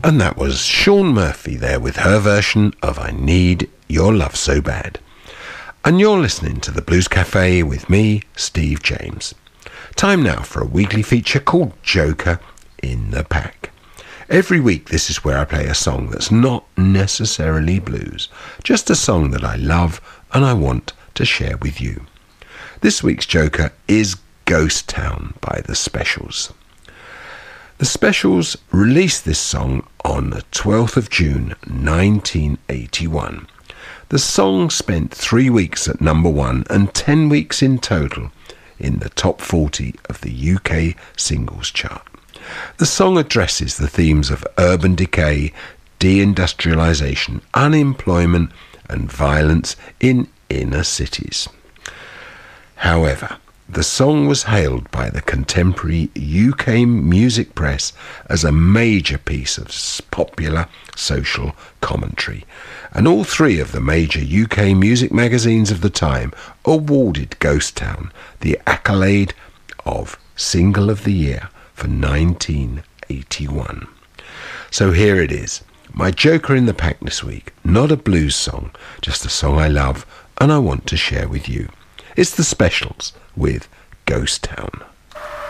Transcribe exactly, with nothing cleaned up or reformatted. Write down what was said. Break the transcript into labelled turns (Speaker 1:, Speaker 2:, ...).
Speaker 1: And that was Sean Murphy there with her version of I Need Your Love So Bad. And you're listening to the Blues Cafe with me, Steve James. Time now for a weekly feature called Joker in the Pack. Every week this is where I play a song that's not necessarily blues, just a song that I love and I want to share with you. This week's Joker is Ghost Town by The Specials. The Specials released this song on the twelfth of June nineteen eighty-one. The song spent three weeks at number one and ten weeks in total in the top forty of the U K singles chart. The song addresses the themes of urban decay, deindustrialisation, unemployment and violence in inner cities. However, the song was hailed by the contemporary U K music press as a major piece of popular social commentary, and all three of the major U K music magazines of the time awarded Ghost Town the accolade of Single of the Year for nineteen eighty-one. So here it is, my Joker in the Pack this week. Not a blues song, just a song I love and I want to share with you. It's The Specials with Ghost Town.